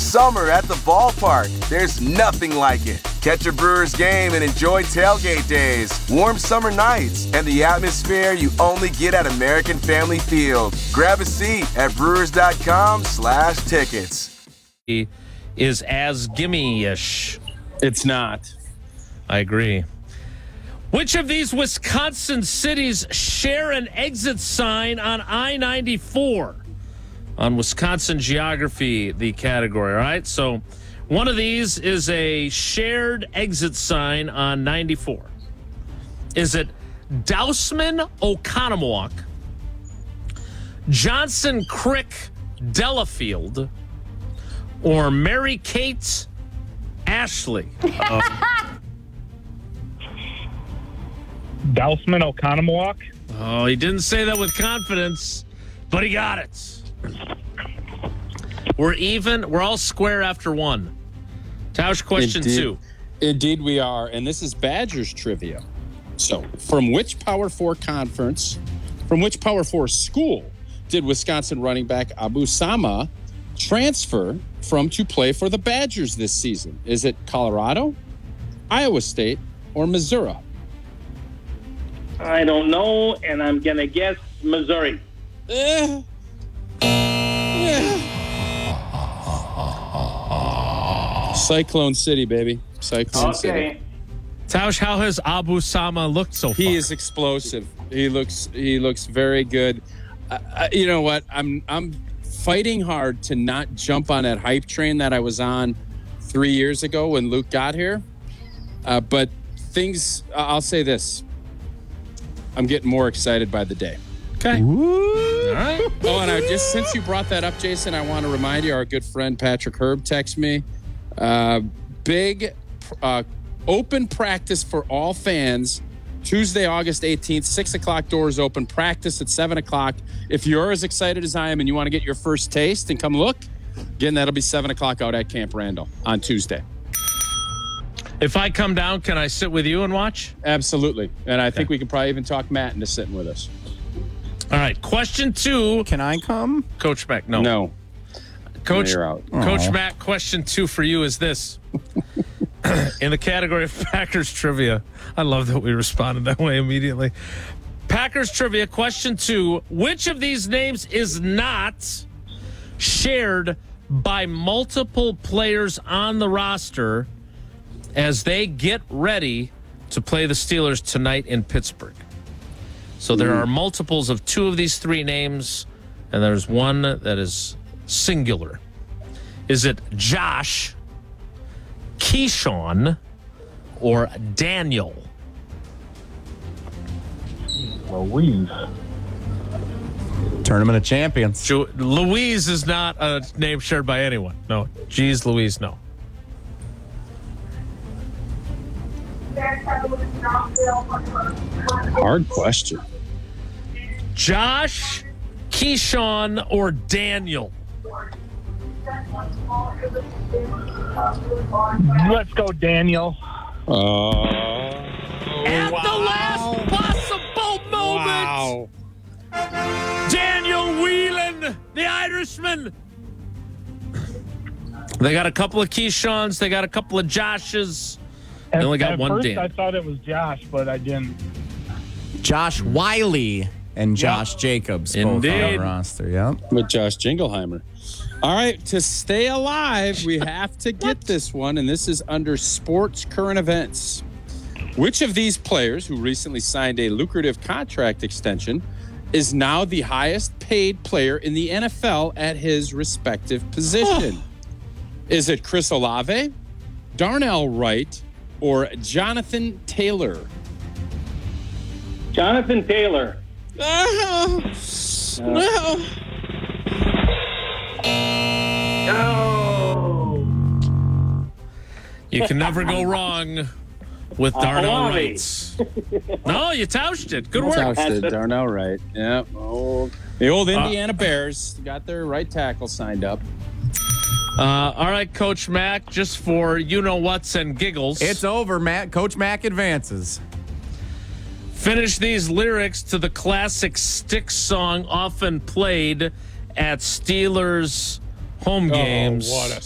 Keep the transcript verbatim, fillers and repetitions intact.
summer at the ballpark. There's nothing like it. Catch a Brewers game and enjoy tailgate days, warm summer nights, and the atmosphere you only get at American Family Field. Grab a seat at brewers.com slash tickets. Is as gimme-ish. It's not. I agree. Which of these Wisconsin cities share an exit sign on I ninety-four? On Wisconsin geography, the category, all right? So one of these is a shared exit sign on ninety-four. Is it Dousman, Oconomowoc, Johnson Crick, Delafield, or Mary Kate, Ashley? Uh, Dousman, Oconomowoc. oh, he didn't say that with confidence, but he got it. We're even. We're all square after one. Tausch, question Indeed. two. Indeed we are, and this is Badgers trivia. So, from which Power Four conference, from which Power Four school did Wisconsin running back Abu Sama transfer from to play for the Badgers this season? Is it Colorado, Iowa State, or Missouri? I don't know, and I'm going to guess Missouri. Eh. Eh. Cyclone City, baby. Cyclone City. Okay. Tausch, how has Abu Sama looked so far? He is explosive. He looks he looks very good. Uh, I, you know what? I'm I'm fighting hard to not jump on that hype train that I was on three years ago when Luke got here. Uh, but things, I'll say this. I'm getting more excited by the day. Okay. All right. Oh, and I just since you brought that up, Jason, I want to remind you, our good friend Patrick Herb texted me. Uh, big uh, open practice for all fans. Tuesday, August eighteenth, six o'clock doors open. Practice at seven o'clock. If you're as excited as I am and you want to get your first taste and come look, again, that'll be seven o'clock out at Camp Randall on Tuesday. If I come down, can I sit with you and watch? Absolutely. And I think we could probably even talk Matt into sitting with us. All right. Question two. Can I come? Coach Mack, no. No. Coach, No, you're out. Coach Aw. Mack, question two for you is this. In the category of Packers trivia, I love that we responded that way immediately. Packers trivia, question two. Which of these names is not shared by multiple players on the roster as they get ready to play the Steelers tonight in Pittsburgh? So there are multiples of two of these three names, and there's one that is singular. Is it Josh, Keyshawn, or Daniel? Louise. Tournament of Champions. Jo- Louise is not a name shared by anyone. No. Geez, Louise, no. Hard question. Josh, Keyshawn, or Daniel? Let's go, Daniel. Uh, At the last possible moment, wow. Daniel Whelan, the Irishman. They got a couple of Keyshawns. They got a couple of Joshes. They At, only got at one first Dan. I thought it was Josh, but I didn't. Josh Wiley and Josh Jacobs both on Indeed. the roster. Yep. With Josh Jingleheimer. All right, to stay alive, we have to get this one, and this is under sports current events. Which of these players who recently signed a lucrative contract extension is now the highest paid player in the N F L at his respective position? Is it Chris Olave, Darnell Wright, or Jonathan Taylor? Jonathan Taylor. Oh, no. Oh. You can never go wrong with Darnell Olave. Wright. No, you toushed it. Good work. Tousted, Darnell Wright. Yeah. Old, the old Indiana Bears got their right tackle signed up. Uh, all right, Coach Mack, just for you-know-whats and giggles. It's over, Matt. Coach Mack advances. Finish these lyrics to the classic Styx song often played at Steelers home games. Oh, what a